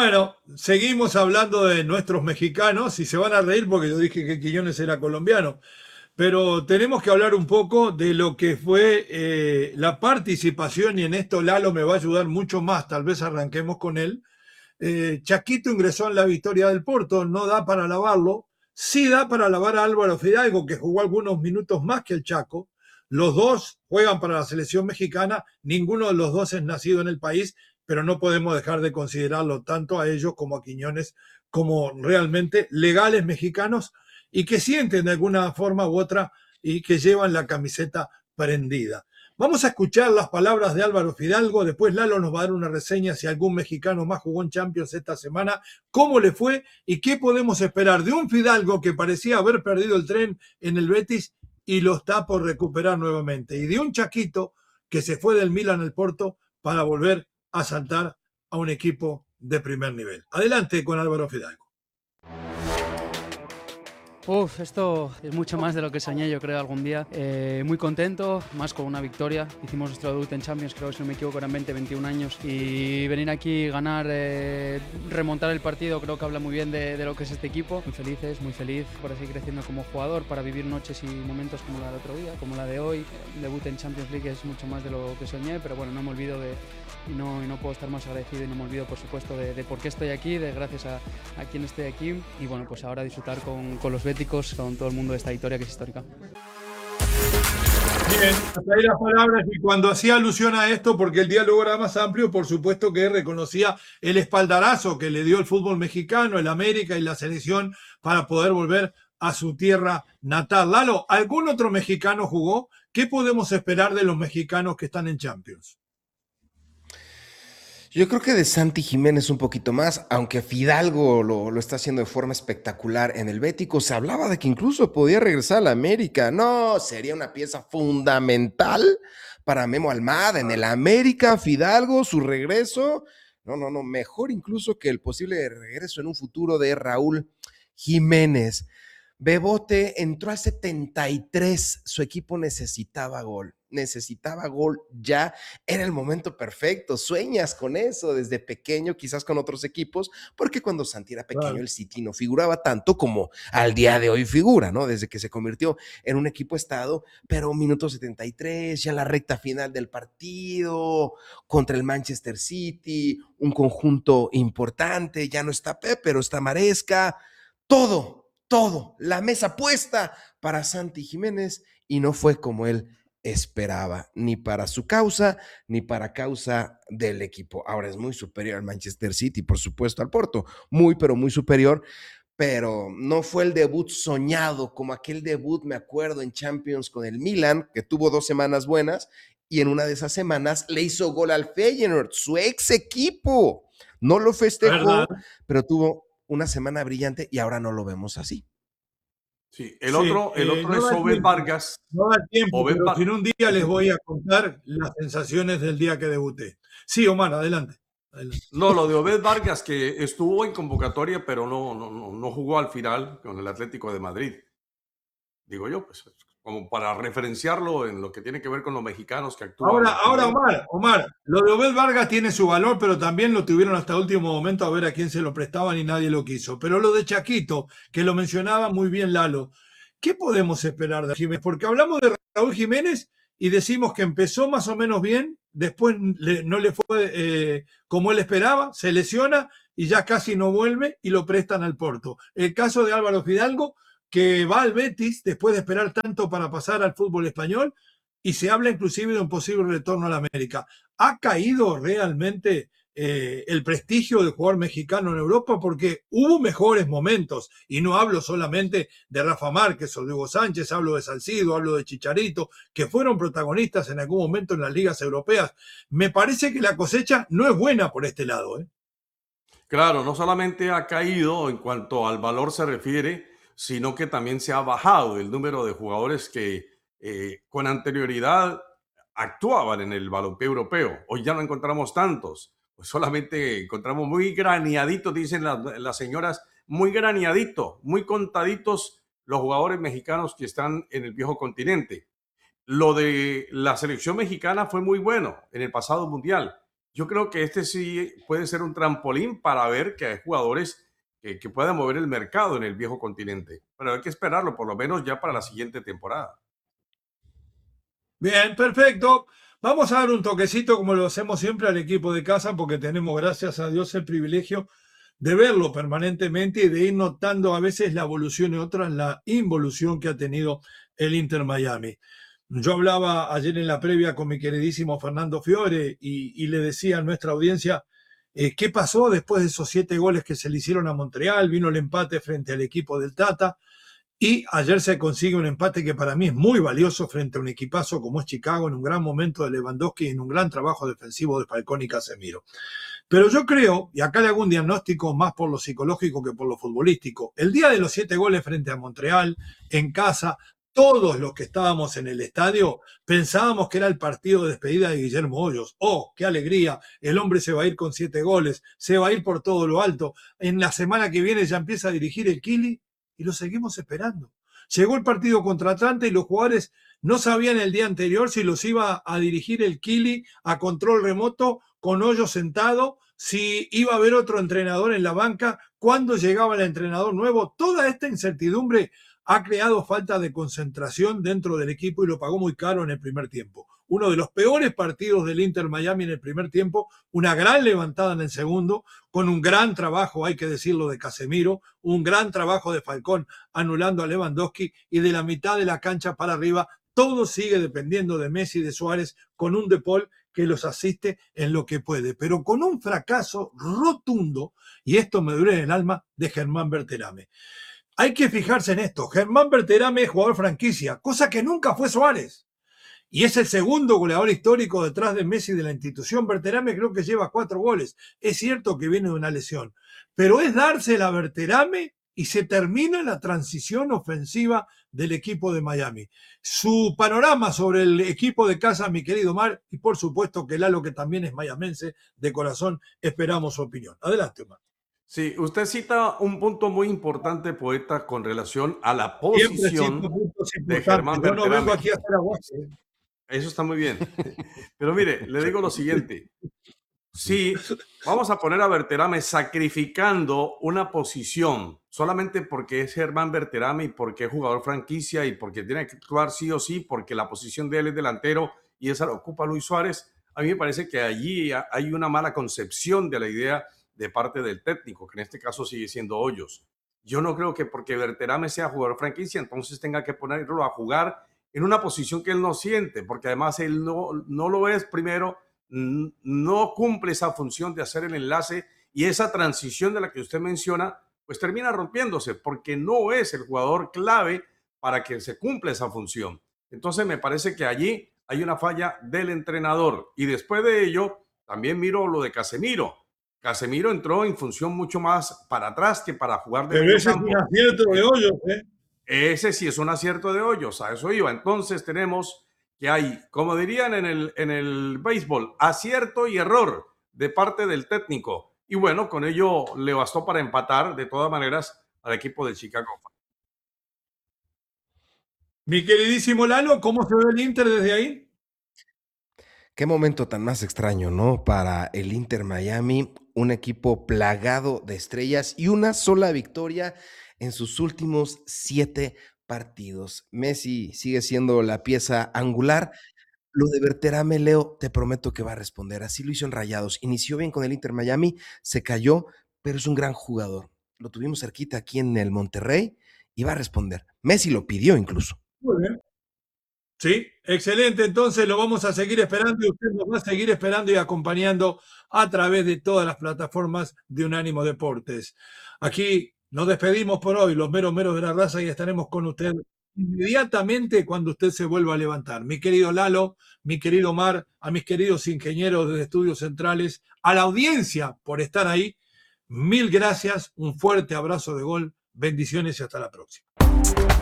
Bueno, seguimos hablando de nuestros mexicanos y se van a reír porque yo dije que Quiñones era colombiano, pero tenemos que hablar un poco de lo que fue la participación y en esto Lalo me va a ayudar mucho más, tal vez arranquemos con él. Chaquito ingresó en la victoria del Porto, no da para alabarlo, sí da para alabar a Álvaro Fidalgo, que jugó algunos minutos más que el Chaco. Los dos juegan para la selección mexicana, ninguno de los dos es nacido en el país, pero no podemos dejar de considerarlo tanto a ellos como a Quiñones como realmente legales mexicanos y que sienten de alguna forma u otra y que llevan la camiseta prendida. Vamos a escuchar las palabras de Álvaro Fidalgo, después Lalo nos va a dar una reseña si algún mexicano más jugó en Champions esta semana, cómo le fue y qué podemos esperar de un Fidalgo que parecía haber perdido el tren en el Betis y lo está por recuperar nuevamente, y de un Chaquito que se fue del Milan al Porto para volver a saltar a un equipo de primer nivel. Adelante con Álvaro Fidalgo. Esto es mucho más de lo que soñé, yo creo, algún día. Muy contento, más con una victoria. Hicimos nuestro debut en Champions, creo que si no me equivoco eran 20-21 años. Y venir aquí, ganar, remontar el partido, creo que habla muy bien de lo que es este equipo. Muy felices, muy feliz para seguir creciendo como jugador, para vivir noches y momentos como la del otro día, como la de hoy. El debut en Champions League es mucho más de lo que soñé, pero bueno, no me olvido y no puedo estar más agradecido y no me olvido, por supuesto, de por qué estoy aquí, de gracias a quien estoy aquí. Y bueno, pues ahora disfrutar con los béticos, con todo el mundo de esta victoria que es histórica. Bien, hasta ahí las palabras y cuando hacía alusión a esto, porque el diálogo era más amplio, por supuesto que reconocía el espaldarazo que le dio el fútbol mexicano, el América y la selección para poder volver a su tierra natal. Lalo, ¿algún otro mexicano jugó? ¿Qué podemos esperar de los mexicanos que están en Champions? Yo creo que de Santi Jiménez un poquito más, aunque Fidalgo lo está haciendo de forma espectacular en el Bético. Se hablaba de que incluso podía regresar a la América. No, sería una pieza fundamental para Memo Almada en el América. Fidalgo, su regreso. No, mejor incluso que el posible regreso en un futuro de Raúl Jiménez. Bebote entró al 73, su equipo necesitaba gol ya, era el momento perfecto, sueñas con eso desde pequeño, quizás con otros equipos, porque cuando Santi era pequeño Claro. el City no figuraba tanto como al día de hoy figura, ¿no? Desde que se convirtió en un equipo estado, pero minuto 73, ya la recta final del partido, contra el Manchester City, un conjunto importante, ya no está Pep, pero está Maresca, todo, la mesa puesta para Santi Jiménez y no fue como él esperaba, ni para su causa, ni para causa del equipo. Ahora es muy superior al Manchester City, por supuesto al Porto, muy, pero muy superior, pero no fue el debut soñado, como aquel debut, me acuerdo, en Champions con el Milan, que tuvo 2 semanas buenas, y en una de esas semanas le hizo gol al Feyenoord, su ex equipo. No lo ¿Verdad? festejó, pero tuvo una semana brillante y ahora no lo vemos así. Sí, Sí, el otro no es da Obed tiempo, Vargas. no da tiempo, Obed, pero si Va- en un día les voy a contar las sensaciones del día que debuté. Sí, Omar, adelante. Adelante. no, lo de Obed Vargas, que estuvo en convocatoria, pero no jugó al final con el Atlético de Madrid. Digo yo, pues, como para referenciarlo en lo que tiene que ver con los mexicanos que actúan en Ahora, el... Omar, lo de Obed Vargas tiene su valor, pero también lo tuvieron hasta último momento a ver a quién se lo prestaban y nadie lo quiso. Pero lo de Chaquito, que lo mencionaba muy bien Lalo, ¿qué podemos esperar de Jiménez? Porque hablamos de Raúl Jiménez y decimos que empezó más o menos bien, después no le fue como él esperaba, se lesiona y ya casi no vuelve y lo prestan al Porto. El caso de Álvaro Fidalgo, que va al Betis después de esperar tanto para pasar al fútbol español y se habla inclusive de un posible retorno a la América. ¿Ha caído realmente el prestigio del jugador mexicano en Europa? Porque hubo mejores momentos, y no hablo solamente de Rafa Márquez o de Hugo Sánchez, hablo de Salcido, hablo de Chicharito, que fueron protagonistas en algún momento en las ligas europeas. Me parece que la cosecha no es buena por este lado, ¿eh? Claro, no solamente ha caído en cuanto al valor se refiere, sino que también se ha bajado el número de jugadores que con anterioridad actuaban en el balompié europeo. Hoy ya no encontramos tantos, pues solamente encontramos muy graneaditos, dicen las señoras, muy graneaditos, muy contaditos los jugadores mexicanos que están en el viejo continente. Lo de la selección mexicana fue muy bueno en el pasado mundial, Yo creo que este sí puede ser un trampolín para ver que hay jugadores que puedan mover el mercado en el viejo continente. Pero hay que esperarlo, por lo menos ya para la siguiente temporada. Bien, perfecto. Vamos a dar un toquecito como lo hacemos siempre al equipo de casa porque tenemos, gracias a Dios, el privilegio de verlo permanentemente y de ir notando a veces la evolución y otras la involución que ha tenido el Inter Miami. Yo hablaba ayer en la previa con mi queridísimo Fernando Fiore y le decía a nuestra audiencia qué pasó después de esos 7 goles que se le hicieron a Montreal. Vino el empate frente al equipo del Tata. Y ayer se consigue un empate que para mí es muy valioso frente a un equipazo como es Chicago, en un gran momento de Lewandowski y en un gran trabajo defensivo de Falcón y Casemiro. Pero yo creo, y acá le hago un diagnóstico más por lo psicológico que por lo futbolístico, el día de los 7 goles frente a Montreal, en casa, todos los que estábamos en el estadio pensábamos que era el partido de despedida de Guillermo Hoyos. ¡Oh, qué alegría! El hombre se va a ir con 7 goles, se va a ir por todo lo alto. En la semana que viene ya empieza a dirigir el Kili y lo seguimos esperando. Llegó el partido contra Atlanta y los jugadores no sabían el día anterior si los iba a dirigir el Kili a control remoto con Hoyos sentado, si iba a haber otro entrenador en la banca, cuándo llegaba el entrenador nuevo. Toda esta incertidumbre ha creado falta de concentración dentro del equipo y lo pagó muy caro en el primer tiempo. Uno de los peores partidos del Inter Miami en el primer tiempo, una gran levantada en el segundo, con un gran trabajo, hay que decirlo, de Casemiro, un gran trabajo de Falcón anulando a Lewandowski y de la mitad de la cancha para arriba, todo sigue dependiendo de Messi y de Suárez con un De Paul que los asiste en lo que puede, pero con un fracaso rotundo, y esto me duele en el alma, de Germán Berterame. Hay que fijarse en esto, Germán Berterame es jugador franquicia, cosa que nunca fue Suárez. Y es el segundo goleador histórico detrás de Messi de la institución. Berterame creo que lleva 4 goles. Es cierto que viene de una lesión, pero es dársela a Berterame y se termina la transición ofensiva del equipo de Miami. Su panorama sobre el equipo de casa, mi querido Omar, y por supuesto que Lalo, que también es mayamense de corazón, esperamos su opinión. Adelante, Omar. Sí, usted cita un punto muy importante, poeta, con relación a la Siempre cito posición puntos de importantes. Germán Yo no vengo Berterame. aquí a hacer aguante. Eso está muy bien. Pero mire, le digo lo siguiente. Sí, vamos a poner a Berterame sacrificando una posición solamente porque es Germán Berterame y porque es jugador franquicia y porque tiene que actuar sí o sí, porque la posición de él es delantero y esa la ocupa Luis Suárez. A mí me parece que allí hay una mala concepción de la idea de parte del técnico, que en este caso sigue siendo Hoyos. Yo no creo que porque Berterame sea jugador franquicia, entonces tenga que ponerlo a jugar en una posición que él no siente, porque además él no lo es primero, no cumple esa función de hacer el enlace y esa transición de la que usted menciona, pues termina rompiéndose porque no es el jugador clave para que se cumpla esa función. Entonces me parece que allí hay una falla del entrenador y después de ello también miro lo de Casemiro. Casemiro entró en función mucho más para atrás que para jugar de Pero medio ese es un campo. acierto de Hoyos, ¿eh? Ese sí es un acierto de Hoyos, a eso iba. Entonces tenemos que hay, como dirían en el béisbol, acierto y error de parte del técnico. Y bueno, con ello le bastó para empatar de todas maneras al equipo de Chicago. Mi queridísimo Lalo, ¿cómo se ve el Inter desde ahí? Qué momento tan más extraño, ¿no? Para el Inter Miami, un equipo plagado de estrellas y una sola victoria en sus últimos 7 partidos. Messi sigue siendo la pieza angular. Lo de Berterame, Leo, te prometo que va a responder. Así lo hizo en Rayados. Inició bien con el Inter Miami, se cayó, pero es un gran jugador. Lo tuvimos cerquita aquí en el Monterrey y va a responder. Messi lo pidió incluso. Muy bien. Sí, excelente. Entonces lo vamos a seguir esperando y usted nos va a seguir esperando y acompañando a través de todas las plataformas de Unánimo Deportes. Aquí nos despedimos por hoy, los meros meros de la raza, y estaremos con usted inmediatamente cuando usted se vuelva a levantar. Mi querido Lalo, mi querido Mar, a mis queridos ingenieros de Estudios Centrales, a la audiencia por estar ahí, mil gracias, un fuerte abrazo de gol, bendiciones y hasta la próxima.